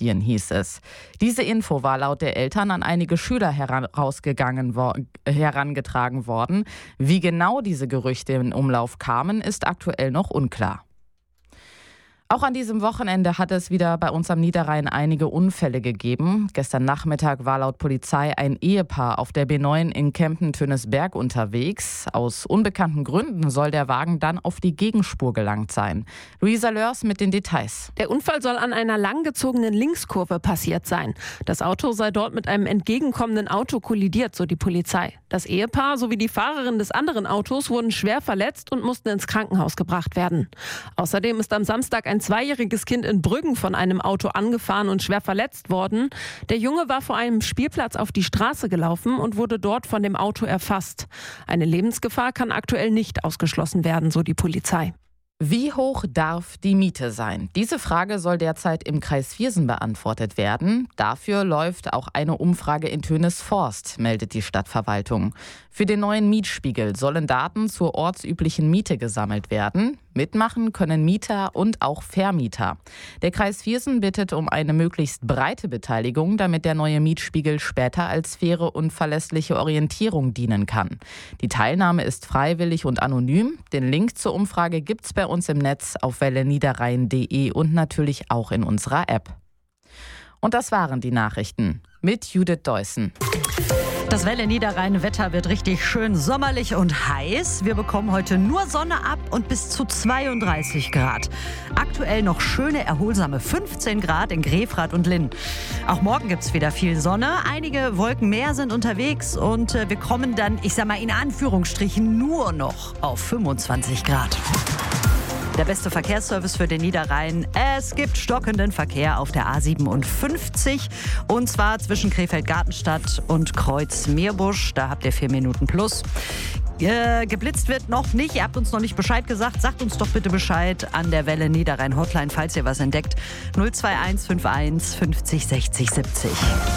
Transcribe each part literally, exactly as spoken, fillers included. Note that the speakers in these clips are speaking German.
passieren, hieß es. Diese Info war laut der Eltern an einige Schüler herausgegangen wo- herangetragen worden. Wie genau diese Gerüchte in Umlauf kamen, ist aktuell noch unklar. Auch an diesem Wochenende hat es wieder bei uns am Niederrhein einige Unfälle gegeben. Gestern Nachmittag war laut Polizei ein Ehepaar auf der B neun in Kempten-Tönesberg unterwegs. Aus unbekannten Gründen soll der Wagen dann auf die Gegenspur gelangt sein. Luisa Lörs mit den Details. Der Unfall soll an einer langgezogenen Linkskurve passiert sein. Das Auto sei dort mit einem entgegenkommenden Auto kollidiert, so die Polizei. Das Ehepaar sowie die Fahrerin des anderen Autos wurden schwer verletzt und mussten ins Krankenhaus gebracht werden. Außerdem ist am Samstag ein zweijähriges Kind in Brüggen von einem Auto angefahren und schwer verletzt worden. Der Junge war vor einem Spielplatz auf die Straße gelaufen und wurde dort von dem Auto erfasst. Eine Lebensgefahr kann aktuell nicht ausgeschlossen werden, so die Polizei. Wie hoch darf die Miete sein? Diese Frage soll derzeit im Kreis Viersen beantwortet werden. Dafür läuft auch eine Umfrage in Tönesforst, meldet die Stadtverwaltung. Für den neuen Mietspiegel sollen Daten zur ortsüblichen Miete gesammelt werden. Mitmachen können Mieter und auch Vermieter. Der Kreis Viersen bittet um eine möglichst breite Beteiligung, damit der neue Mietspiegel später als faire und verlässliche Orientierung dienen kann. Die Teilnahme ist freiwillig und anonym. Den Link zur Umfrage gibt's bei uns im Netz auf welle niederrhein punkt de und natürlich auch in unserer App. Und das waren die Nachrichten mit Judith Deussen. Das Welle Niederrhein Wetter wird richtig schön sommerlich und heiß. Wir bekommen heute nur Sonne ab und bis zu zweiunddreißig Grad. Aktuell noch schöne, erholsame fünfzehn Grad in Grefrath und Linn. Auch morgen gibt es wieder viel Sonne. Einige Wolken mehr sind unterwegs und wir kommen dann, ich sag mal in Anführungsstrichen, nur noch auf fünfundzwanzig Grad. Der beste Verkehrsservice für den Niederrhein. Es gibt stockenden Verkehr auf der A siebenundfünfzig und zwar zwischen Krefeld-Gartenstadt und Kreuz-Meerbusch. Da habt ihr vier Minuten plus. Äh, geblitzt wird noch nicht. Ihr habt uns noch nicht Bescheid gesagt. Sagt uns doch bitte Bescheid an der Welle Niederrhein Hotline, falls ihr was entdeckt. null zwei eins fünf eins fünfzig sechzig siebzig.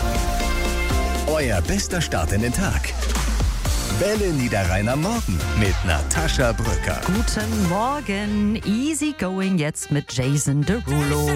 Euer bester Start in den Tag. Welle Niederrhein am Morgen mit Natascha Brücker. Guten Morgen. Easy going jetzt mit Jason Derulo.